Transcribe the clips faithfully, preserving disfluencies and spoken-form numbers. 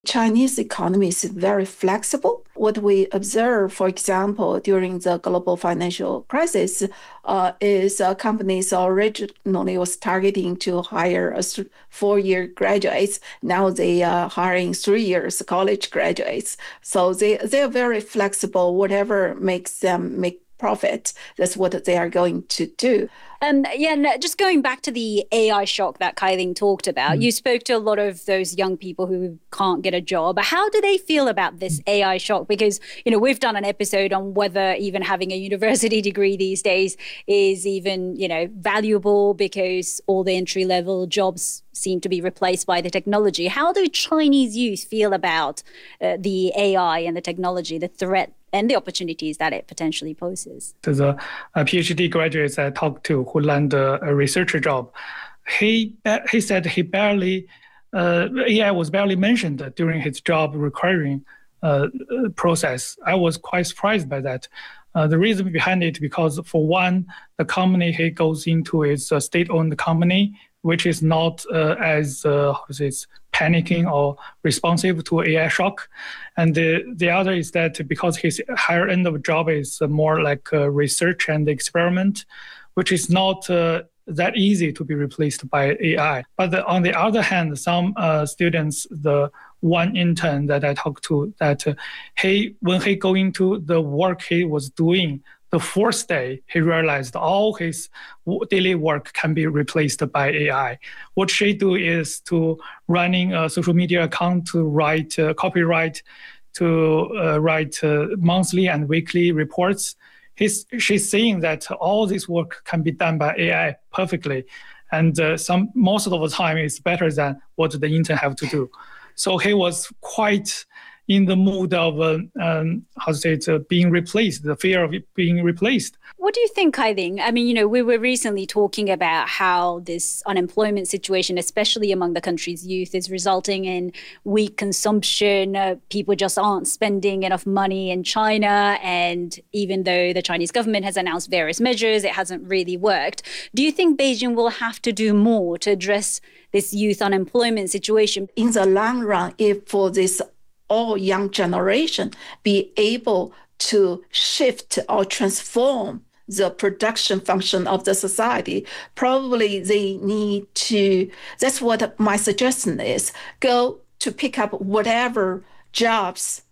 Chinese economy is very flexible. What we observe, for example, during the global financial crisis, uh, is uh, companies originally was targeting to hire a four-year graduates. Now they are hiring three years college graduates. So they they are very flexible. Whatever makes them make profit, that's what they are going to do. Um, yeah, no, just going back to the A I shock that Kailing talked about, mm. you spoke to a lot of those young people who can't get a job. How do they feel about this A I shock? Because, you know, we've done an episode on whether even having a university degree these days is even, you know, valuable because all the entry level jobs seem to be replaced by the technology. How do Chinese youth feel about uh, the A I and the technology, the threat and the opportunities that it potentially poses? The uh, PhD graduates I talked to who land a, a researcher job, he he said he barely, uh, A I was barely mentioned during his job requiring uh, process. I was quite surprised by that. Uh, the reason behind it, because for one, the company he goes into is a state-owned company, which is not uh, as uh, how to say, panicking or responsive to A I shock. And the, the other is that because his higher end of job is more like uh, research and experiment, which is not uh, that easy to be replaced by A I. But the, on the other hand, some uh, students, the one intern that I talked to, that uh, he, when he go into the work he was doing, the fourth day, he realized all his daily work can be replaced by A I. What she do is to running a social media account to write uh, copyright, to uh, write uh, monthly and weekly reports. He's, she's saying that all this work can be done by A I perfectly, and uh, some most of the time it's better than what the intern have to do. So he was quite in the mood of, uh, um, how to say it, uh, being replaced, the fear of being replaced. What do you think, Kailing? I mean, you know, we were recently talking about how this unemployment situation, especially among the country's youth, is resulting in weak consumption. Uh, people just aren't spending enough money in China. And even though the Chinese government has announced various measures, it hasn't really worked. Do you think Beijing will have to do more to address this youth unemployment situation? In the long run, if for this all young generation be able to shift or transform the production function of the society, probably they need to, that's what my suggestion is, go to pick up whatever jobs,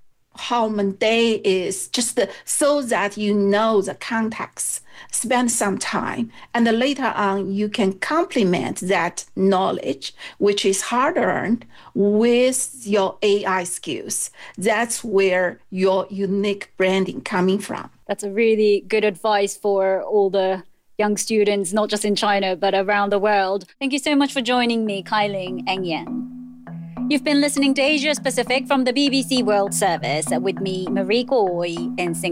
how mundane is, just so that you know the context. Spend some time, and later on you can complement that knowledge, which is hard-earned, with your A I skills. That's where your unique branding coming from. That's a really good advice for all the young students, not just in China, but around the world. Thank you so much for joining me, Kailing Engyan. You've been listening to Asia Pacific from the B B C World Service with me, Marie Goy, in Singapore.